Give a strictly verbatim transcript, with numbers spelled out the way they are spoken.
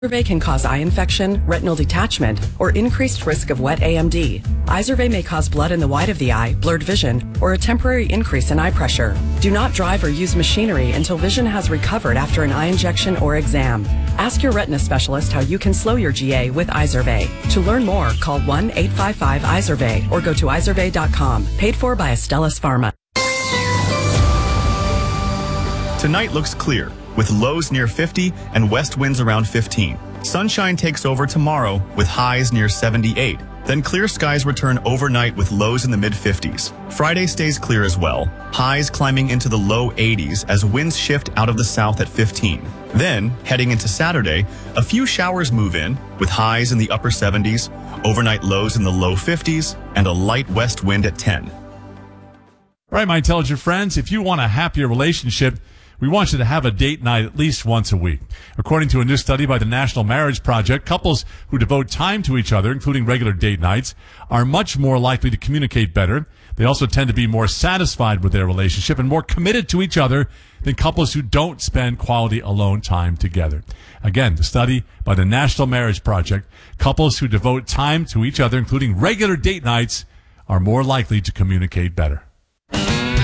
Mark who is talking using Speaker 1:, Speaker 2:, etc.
Speaker 1: Izervay can cause eye infection, retinal detachment, or increased risk of wet A M D. Izervay may cause blood in the white of the eye, blurred vision, or a temporary increase in eye pressure. Do not drive or use machinery until vision has recovered after an eye injection or exam. Ask your retina specialist how you can slow your G A with Izervay. To learn more, call one eight five five Izervay or go to izervay dot com. Paid for by Astellas Pharma.
Speaker 2: Tonight looks clear, with lows near fifty and west winds around fifteen. Sunshine takes over tomorrow with highs near seventy-eight. Then clear skies return overnight with lows in the mid fifties. Friday stays clear as well, highs climbing into the low eighties as winds shift out of the south at fifteen. Then, heading into Saturday, a few showers move in with highs in the upper seventies, overnight lows in the low fifties, and a light west wind at ten.
Speaker 3: All right, my intelligent friends, if you want a happier relationship, we want you to have a date night at least once a week. According to a new study by the National Marriage Project, couples who devote time to each other, including regular date nights, are much more likely to communicate better. They also tend to be more satisfied with their relationship and more committed to each other than couples who don't spend quality alone time together. Again, the study by the National Marriage Project, couples who devote time to each other, including regular date nights, are more likely to communicate better.